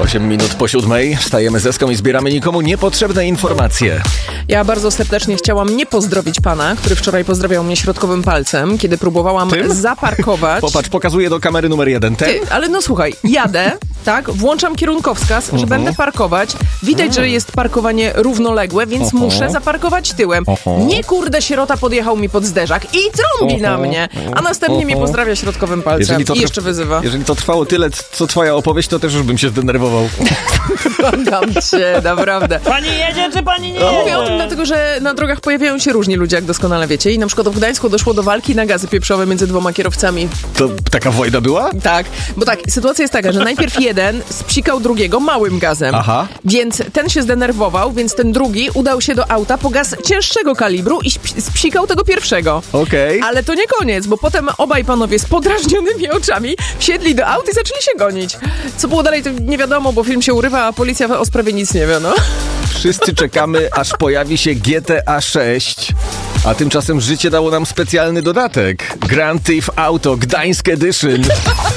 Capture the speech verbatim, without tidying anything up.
osiem minut po siódmej. Wstajemy z Eską i zbieramy nikomu niepotrzebne informacje. Ja bardzo serdecznie chciałam nie pozdrowić pana, który wczoraj pozdrawiał mnie środkowym palcem, kiedy próbowałam Tym? zaparkować. Popatrz, pokazuję do kamery numer jeden. Ten? Ty, ale no słuchaj, jadę, tak, włączam kierunkowskaz, że Uh-huh. będę parkować. Widać, że jest parkowanie równoległe, więc Uh-huh. muszę zaparkować tyłem. Uh-huh. Nie kurde, sierota podjechał mi pod zderzak i trąbi Uh-huh. na mnie, a następnie Uh-huh. mnie pozdrawia środkowym palcem i trwa- jeszcze wyzywa. Jeżeli to trwało tyle, co twoja opowieść, to też już bym się zdenerwował. Błagam cię, naprawdę. Pani jedzie, czy pani nie Mówię jedzie? o tym dlatego, że na drogach pojawiają się różni ludzie, jak doskonale wiecie. I na przykład w Gdańsku doszło do walki na gazy pieprzowe między dwoma kierowcami. To taka wojna była? Tak, bo tak, sytuacja jest taka, że najpierw jeden spsikał drugiego małym gazem. Aha. Więc ten się zdenerwował, więc ten drugi udał się do auta po gaz cięższego kalibru i śp- spsikał tego pierwszego. Okej. Ale to nie koniec, bo potem obaj panowie z podrażnionymi oczami wsiedli do aut i zaczęli się gonić. Co było dalej, to nie wiadomo, bo film się urywa, a policja o sprawie nic nie wie, no. Wszyscy czekamy, aż pojawi się G T A sześć. A tymczasem życie dało nam specjalny dodatek. Grand Theft Auto Gdańsk Edition.